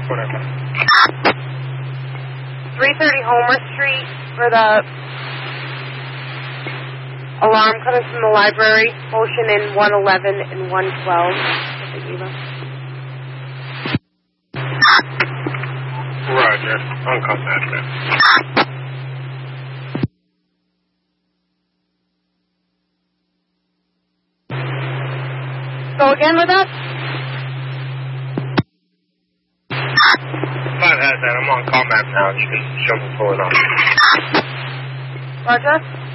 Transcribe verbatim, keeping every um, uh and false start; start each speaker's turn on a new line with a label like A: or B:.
A: Whatever.
B: three thirty Homer Street for the alarm coming from the library. Motion in one eleven and one twelve.
A: Roger. I'll contact them.
B: Go again with that?
A: I've had that. I'm on call map now. You can show me pulling up.
B: Roger.